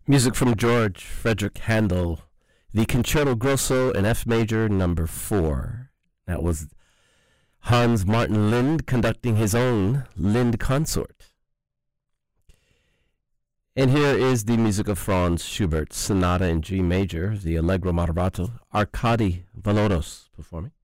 Music from George Frederick Handel, the Concerto Grosso in F major, number 4. That was Hans Martin Lind conducting his own Lind Consort. And here is the music of Franz Schubert, Sonata in G major, the Allegro Moderato, Arkady Volodos performing.